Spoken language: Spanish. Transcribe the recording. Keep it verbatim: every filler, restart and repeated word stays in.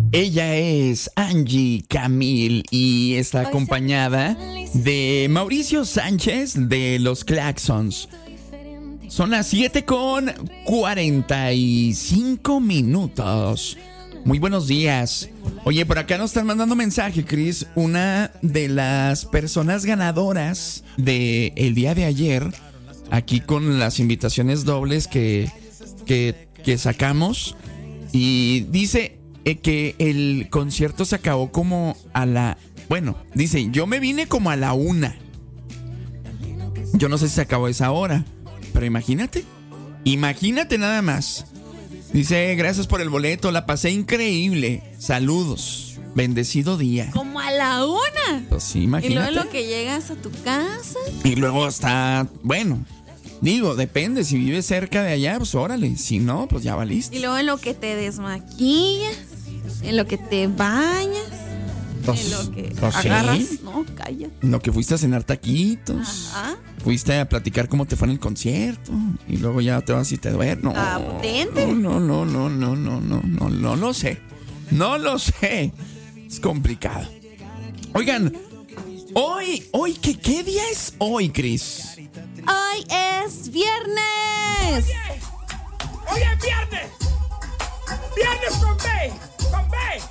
Ella es Angie Camil y está acompañada de Mauricio Sánchez de Los Claxons. Son las siete con cuarenta y cinco minutos. Muy buenos días. Oye, por acá nos están mandando mensaje, Cris. Una de las personas ganadoras de el día de ayer, aquí con las invitaciones dobles que, que, que sacamos. Y dice eh, que el concierto se acabó como a la... Bueno, dice, yo me vine como a la una. Yo no sé si se acabó esa hora, pero imagínate. Imagínate nada más. Dice, gracias por el boleto, la pasé increíble. Saludos, bendecido día. Como a la una. Pues sí, imagínate. Y luego en lo que llegas a tu casa. Y luego está, bueno, digo, depende, si vives cerca de allá, pues órale. Si no, pues ya valiste. Y luego en lo que te desmaquillas, en lo que te bañas, Pues, en lo que pues agarras, sí. no, cállate. En lo que fuiste a cenar taquitos. Ajá. Fuiste a platicar cómo te fue en el concierto. Y luego ya te vas y te duermes. No, Ah, potente. no, no, no, no, no, no, no, no lo sé. No lo sé. Es complicado. Oigan, hoy, hoy, ¿qué, qué día es hoy, Cris? Hoy es viernes. Hoy es viernes. Viernes con B. Con B.